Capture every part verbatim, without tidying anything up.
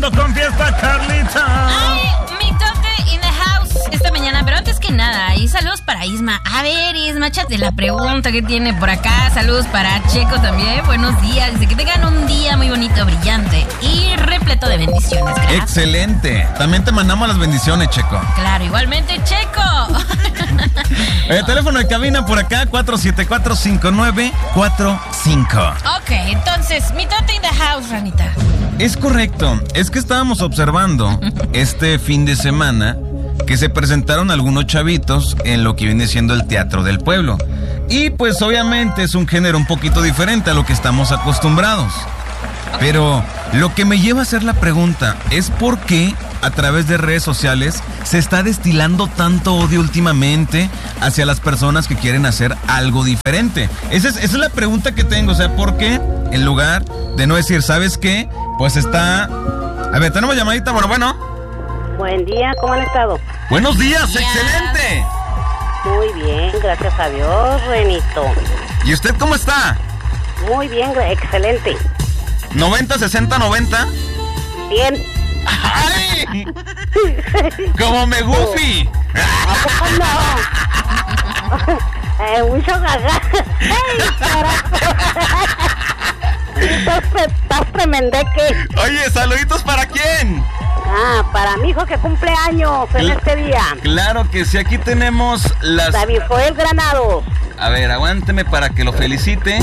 Chavito con fiesta, Carlita. Ay, mi tote in the house esta mañana, pero antes que nada, y saludos para Isma. A ver, Isma, échate la pregunta que tiene por acá. Saludos para Checo también. Buenos días. Dice que tengan un día muy bonito, brillante y repleto de bendiciones. Gracias. Excelente. También te mandamos las bendiciones, Checo. Claro, igualmente, Checo. El teléfono de cabina por acá, cuatro siete cuatro, cinco nueve cuatro cinco. Ok, entonces, mi tote in the house, Ranita. Es correcto. Es que estábamos observando este fin de semana que se presentaron algunos chavitos en lo que viene siendo el Teatro del Pueblo. Y pues obviamente es un género un poquito diferente a lo que estamos acostumbrados. Pero lo que me lleva a hacer la pregunta es por qué a través de redes sociales se está destilando tanto odio últimamente hacia las personas que quieren hacer algo diferente. Esa es, esa es la pregunta que tengo, o sea, ¿por qué en lugar de no decir, ¿sabes qué? Pues está... A ver, tenemos llamadita, bueno, bueno. Buen día, ¿cómo han estado? Buenos días, Ya. excelente. Muy bien, gracias a Dios, Renito. ¿Y usted cómo está? Muy bien, excelente. ¿noventa, sesenta, noventa? Bien. ¡Ay! ¡Como me Goofy! ¿A poco no? eh, mucho gaga. ¡Ey, carajo! Estás, estás tremendeque. Oye, ¿saluditos para quién? Ah, para mi hijo que cumple años en Cl- este día. Claro que sí, aquí tenemos las... David Joel Granados. A ver, aguánteme para que lo felicite.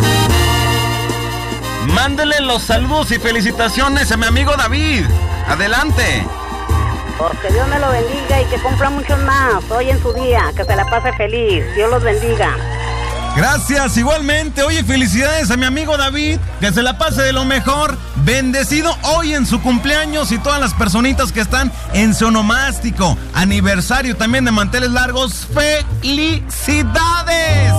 Mándele los saludos y felicitaciones a mi amigo David. Adelante. Pues que Dios me lo bendiga y que cumpla muchos más hoy en su día. Que se la pase feliz. Dios los bendiga. Gracias, igualmente. Oye, felicidades a mi amigo David. Que se la pase de lo mejor. Bendecido hoy en su cumpleaños y todas las personitas que están en su onomástico. Aniversario también de manteles largos. ¡Felicidades!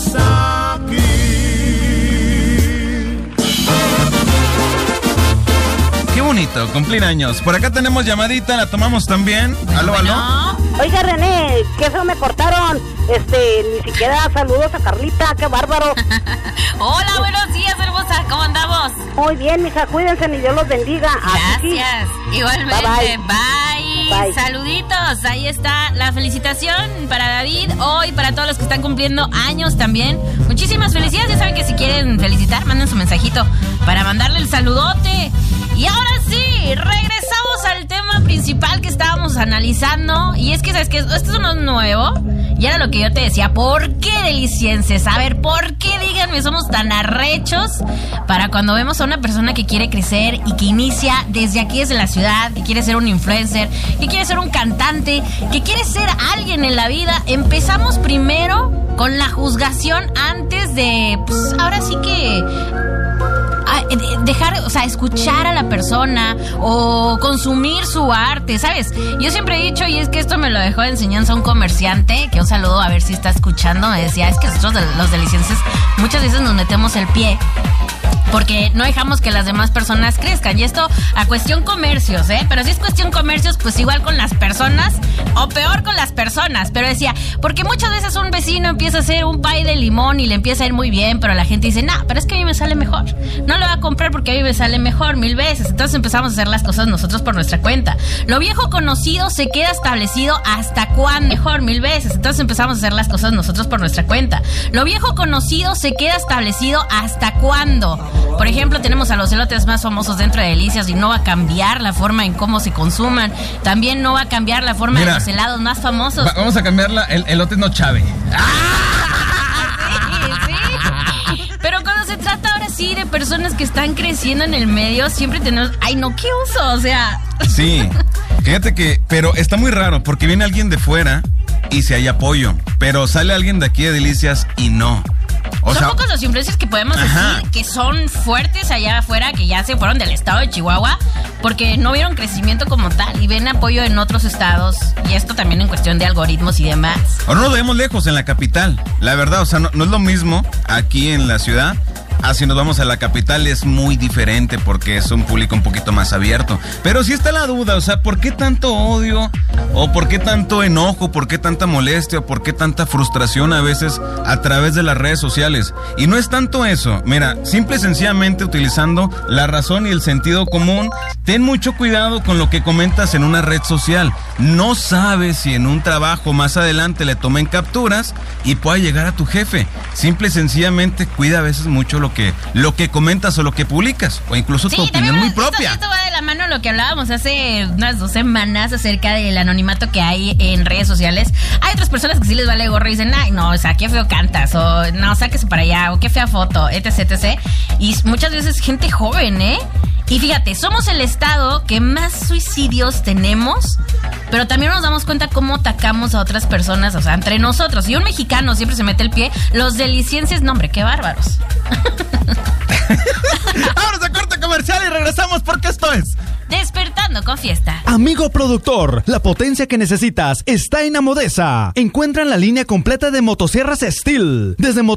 Qué bonito, cumplir años. Por acá tenemos llamadita, la tomamos también. Bueno, aló, bueno. aló. Oiga, René, que eso me cortaron. Este, ni siquiera saludos a Carlita, qué bárbaro. Hola, buenos días, hermosa. ¿Cómo andamos? Muy bien, mija, cuídense y Dios los bendiga. Así sí. Gracias. Igualmente. Bye, Bye. bye. Bye. Saluditos. Ahí está la felicitación para David. Hoy para todos los que están cumpliendo años también. Muchísimas felicidades. Ya saben que si quieren felicitar, manden su mensajito para mandarle el saludote. Y ahora sí, regresamos al tema principal que estábamos analizando. Y es que, ¿sabes qué? Esto no es nuevo. Y era lo que yo te decía. ¿Por qué, delicienses? A ver, ¿por qué, díganme, somos tan arrechos para cuando vemos a una persona que quiere crecer y que inicia desde aquí, desde la ciudad, que quiere ser un influencer, que quiere ser un cantante, que quiere ser alguien en la vida? Empezamos primero con la juzgación antes de, pues, ahora sí que... dejar, o sea, escuchar a la persona o consumir su arte, ¿sabes? Yo siempre he dicho, y es que esto me lo dejó de enseñanza un comerciante, que un saludo a ver si está escuchando, me decía, es que nosotros los delicienses muchas veces nos metemos el pie porque no dejamos que las demás personas crezcan. Y esto a cuestión comercios, ¿eh? Pero si es cuestión comercios, pues igual con las personas o peor con las personas. Pero decía, porque muchas veces un vecino empieza a hacer un pay de limón y le empieza a ir muy bien, pero la gente dice, nah, pero es que a mí me sale mejor. No lo va a comprar porque a mí me sale mejor mil veces. Entonces empezamos a hacer las cosas nosotros por nuestra cuenta. Lo viejo conocido se queda establecido hasta cuándo, mejor mil veces. Entonces empezamos a hacer las cosas nosotros por nuestra cuenta. Lo viejo conocido se queda establecido hasta cuándo. Por ejemplo, tenemos a los elotes más famosos dentro de Delicias y no va a cambiar la forma en cómo se consuman. También no va a cambiar la forma Mira, de los helados más famosos. Va, vamos a cambiarla, el elote no chave. Sí, sí. Pero cuando se trata ahora sí de personas que están creciendo en el medio, siempre tenemos, ay no, ¿qué uso? O sea... Sí, fíjate que, pero está muy raro porque viene alguien de fuera y si hay apoyo, pero sale alguien de aquí de Delicias y no. O son sea, pocos los influencers que podemos ajá. decir que son fuertes allá afuera, que ya se fueron del estado de Chihuahua, porque no vieron crecimiento como tal y ven apoyo en otros estados. Y esto también en cuestión de algoritmos y demás. Ahora no nos vemos lejos en la capital, la verdad, o sea, no, no es lo mismo aquí en la ciudad Ah, si nos vamos a la capital es muy diferente porque es un público un poquito más abierto. Pero sí está la duda, o sea, ¿por qué tanto odio? ¿O por qué tanto enojo? ¿Por qué tanta molestia? ¿O por qué tanta frustración a veces a través de las redes sociales? Y no es tanto eso. Mira, simple y sencillamente utilizando la razón y el sentido común, ten mucho cuidado con lo que comentas en una red social. No sabes si en un trabajo más adelante le tomen capturas y pueda llegar a tu jefe. Simple y sencillamente cuida a veces mucho lo que, lo que comentas o lo que publicas, o incluso sí, tu opinión muy propia. Esto, esto va de la mano lo que hablábamos hace unas dos semanas acerca del anonimato que hay en redes sociales. Hay otras personas que sí les vale gorro y dicen, ay, no, o sea, qué feo cantas, o no, sáquese para allá, o qué fea foto, etc, etcétera. Y muchas veces gente joven, ¿eh? Y fíjate, somos el estado que más suicidios tenemos, pero también nos damos cuenta cómo atacamos a otras personas, o sea, entre nosotros. Y un mexicano siempre se mete el pie, los delicienses, no, hombre, qué bárbaros. Vámonos a corte comercial y regresamos porque esto es Despertando con Fiesta. Amigo productor, la potencia que necesitas está en Amodesa. Encuentran la línea completa de motosierras Steel, desde